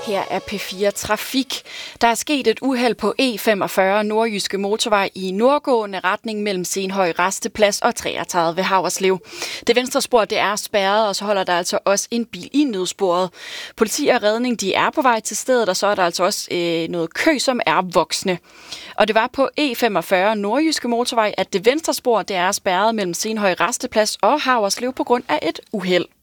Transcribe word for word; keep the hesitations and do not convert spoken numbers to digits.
Her er P fire Trafik. Der er sket et uheld på E femogfyrre Nordjyske Motorvej i nordgående retning mellem Senhøj Rasteplads og treogtredive ved Haverslev. Det venstre spor det er spærret, og så holder der altså også en bil i nødsporet. Politi og redning de er på vej til stedet, og så er der altså også øh, noget kø, som er voksne. Og det var på E femogfyrre Nordjyske Motorvej, at det venstre spor det er spærret mellem Senhøj Rasteplads og Haverslev på grund af et uheld.